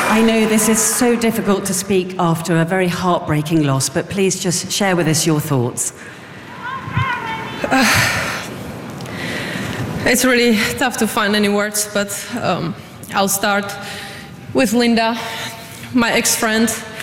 I know this is so difficult to speak after a very heartbreaking loss, but please just share with us your thoughts. It's really tough to find any words, but I'll start with Linda, my ex-friend.